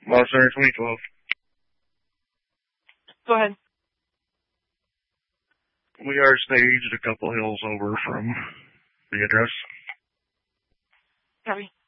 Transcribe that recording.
Monster 2012. Go ahead. We are staged a couple hills over from the address. Copy.